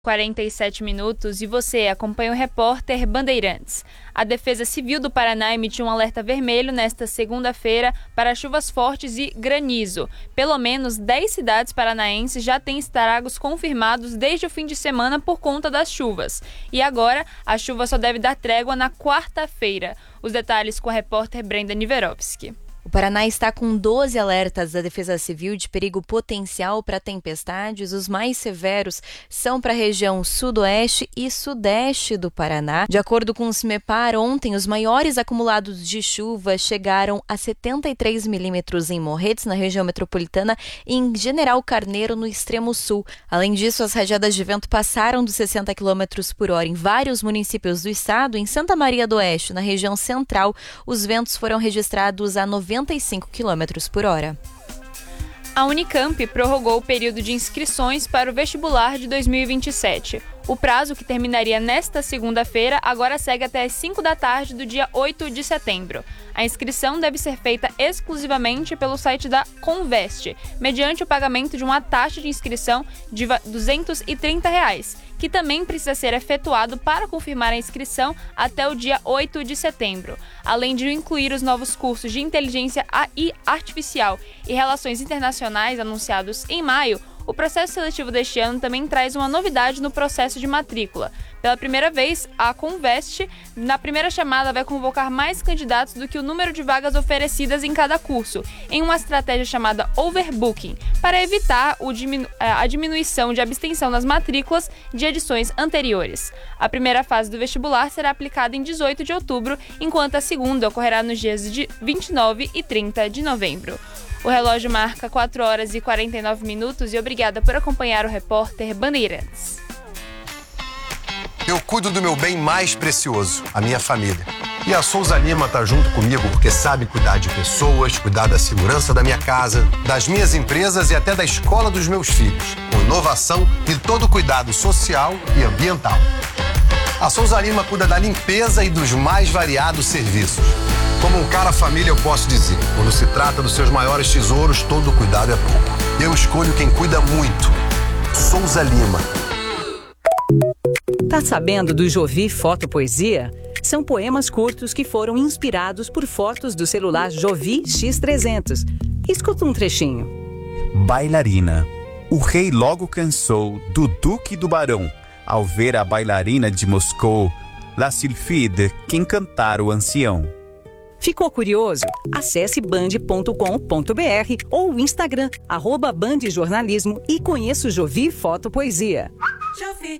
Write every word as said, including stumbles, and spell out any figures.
quarenta e sete minutos e você acompanha o repórter Bandeirantes. A Defesa Civil do Paraná emitiu um alerta vermelho nesta segunda-feira para chuvas fortes e granizo. Pelo menos dez cidades paranaenses já têm estragos confirmados desde o fim de semana por conta das chuvas. E agora, a chuva só deve dar trégua na quarta-feira. Os detalhes com a repórter Brenda Niverovski. O Paraná está com doze alertas da Defesa Civil de perigo potencial para tempestades. Os mais severos são para a região sudoeste e sudeste do Paraná. De acordo com o CIMEPAR, ontem os maiores acumulados de chuva chegaram a setenta e três milímetros em Morretes, na região metropolitana, e em General Carneiro, no extremo sul. Além disso, as rajadas de vento passaram dos sessenta quilômetros por hora em vários municípios do estado. Em Santa Maria do Oeste, na região central, os ventos foram registrados a noventa e cinco quilômetros por hora. A Unicamp prorrogou o período de inscrições para o vestibular de dois mil e vinte e sete. O prazo, que terminaria nesta segunda-feira, agora segue até às cinco da tarde do dia oito de setembro. A inscrição deve ser feita exclusivamente pelo site da Conveste, mediante o pagamento de uma taxa de inscrição de duzentos e trinta reais, que também precisa ser efetuado para confirmar a inscrição até o dia oito de setembro. Além de incluir os novos cursos de inteligência artificial e relações internacionais anunciados em maio, o processo seletivo deste ano também traz uma novidade no processo de matrícula. Pela primeira vez, a Conveste, na primeira chamada, vai convocar mais candidatos do que o número de vagas oferecidas em cada curso, em uma estratégia chamada overbooking, para evitar o diminu- a diminuição de abstenção nas matrículas de edições anteriores. A primeira fase do vestibular será aplicada em dezoito de outubro, enquanto a segunda ocorrerá nos dias de vinte e nove e trinta de novembro. O relógio marca quatro horas e quarenta e nove minutos e obrigada por acompanhar o repórter Bandeirantes. Eu cuido do meu bem mais precioso, a minha família. E a Souza Lima tá junto comigo porque sabe cuidar de pessoas, cuidar da segurança da minha casa, das minhas empresas e até da escola dos meus filhos, com inovação e todo o cuidado social e ambiental. A Souza Lima cuida da limpeza e dos mais variados serviços. Como um cara família, eu posso dizer, quando se trata dos seus maiores tesouros, todo cuidado é pouco. Eu escolho quem cuida muito. Souza Lima. Tá sabendo do Jovi Fotopoesia? São poemas curtos que foram inspirados por fotos do celular Jovi X trezentos. Escuta um trechinho. Bailarina. O rei logo cansou do Duque do Barão ao ver a bailarina de Moscou, La Sylphide, que encantar o ancião. Ficou curioso? Acesse band ponto com ponto b r ou o Instagram, arroba Band Jornalismo, e conheça o Jovi Fotopoesia. Jovi.